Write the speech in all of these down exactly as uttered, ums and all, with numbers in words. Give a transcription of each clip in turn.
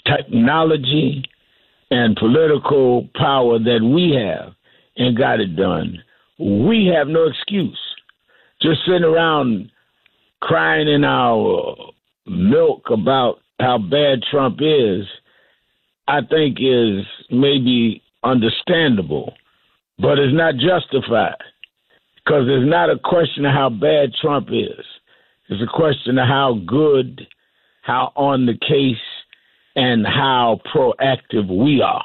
technology and political power that we have and got it done, we have no excuse. Just sitting around crying in our milk about how bad Trump is, I think is maybe understandable, but it's not justified, because it's not a question of how bad Trump is. It's a question of how good, how on the case, and how proactive we are.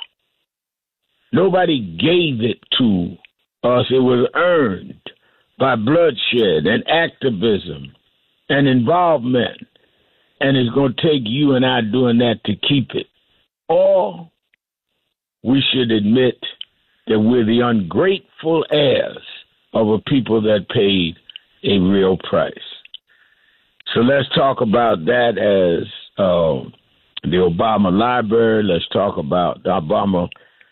Nobody gave it to us. It was earned by bloodshed and activism and involvement. And it's going to take you and I doing that to keep it. Or we should admit that we're the ungrateful heirs of a people that paid a real price. So let's talk about that as uh, the Obama Library. Let's talk about Obama.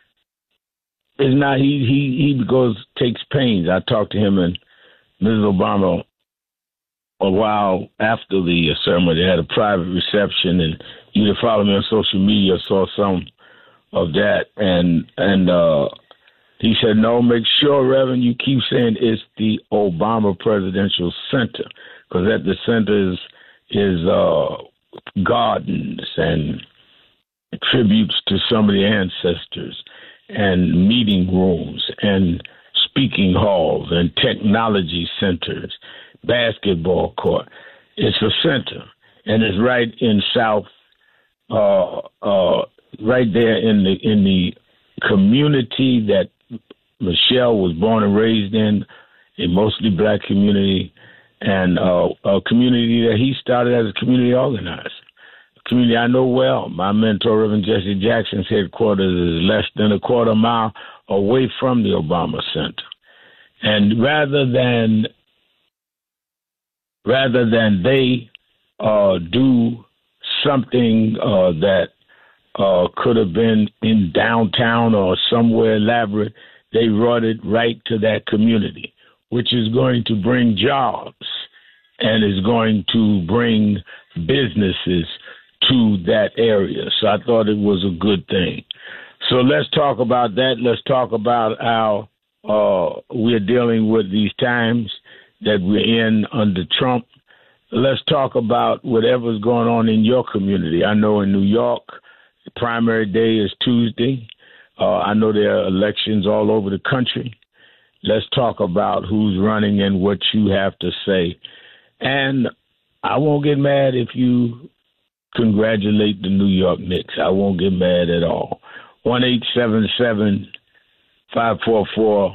Is not he he he goes takes pains. I talked to him and Missus Obama a while after the ceremony. They had a private reception, and you that follow me on social media saw some of that. And and uh, he said, no, make sure, Reverend, you keep saying it's the Obama Presidential Center, because at the center is, is uh, gardens and tributes to some of the ancestors and meeting rooms and speaking halls and technology centers, basketball court. It's a center, and it's right in South, uh, uh, right there in the in the community that Michelle was born and raised in, a mostly black community, and uh, a community that he started as a community organizer. A community I know well. My mentor, Reverend Jesse Jackson's headquarters is less than a quarter mile away from the Obama Center. And rather than rather than they uh, do something uh, that uh, could have been in downtown or somewhere elaborate, they brought it right to that community, which is going to bring jobs and is going to bring businesses to that area. So I thought it was a good thing. So let's talk about that. Let's talk about how uh, we're dealing with these times that we're in under Trump. Let's talk about whatever's going on in your community. I know in New York, the primary day is Tuesday. Uh, I know there are elections all over the country. Let's talk about who's running and what you have to say. And I won't get mad if you congratulate the New York Knicks. I won't get mad at all. one eight seven seven, five four four,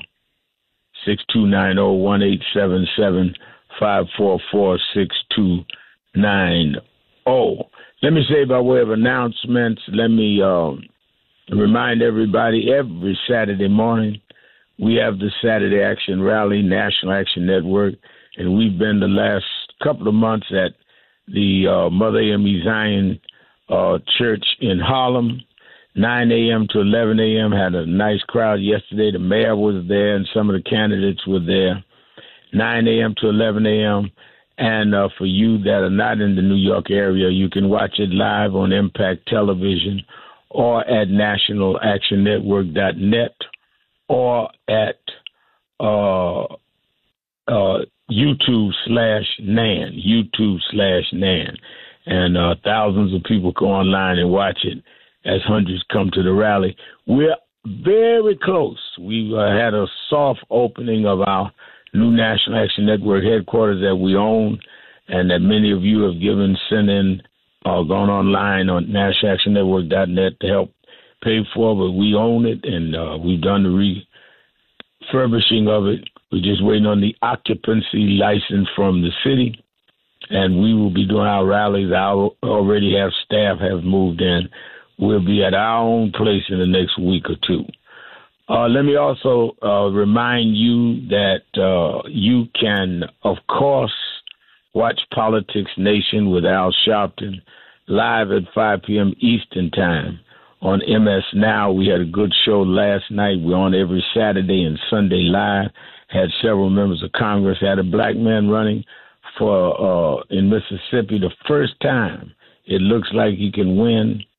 six two nine zero, one eight seven seven, five four four, six two nine zero. Let me say by way of announcements, let me um, remind everybody every Saturday morning we have the Saturday Action Rally, National Action Network, and we've been the last couple of months at the uh, Mother A M E Zion uh, Church in Harlem, nine a.m. to eleven a.m. Had a nice crowd yesterday. The mayor was there and some of the candidates were there, nine a.m. to eleven a.m. And uh, for you that are not in the New York area, you can watch it live on Impact Television or at national action network dot net or at uh, uh, YouTube slash Nan, YouTube slash Nan. And uh, thousands of people go online and watch it as hundreds come to the rally. We're very close. We uh, had a soft opening of our new National Action Network headquarters that we own and that many of you have given, sent in, uh, gone online on national action network dot net to help pay for, but we own it, and uh, we've done the refurbishing of it. We're just waiting on the occupancy license from the city, and we will be doing our rallies. I already have staff have moved in. We'll be at our own place in the next week or two. Uh, let me also uh, remind you that uh, you can, of course, watch Politics Nation with Al Sharpton live at five p.m. Eastern Time on M S Now. We had a good show last night. We're on every Saturday and Sunday live. Had several members of Congress. Had a black man running for uh, in Mississippi the first time. It looks like he can win.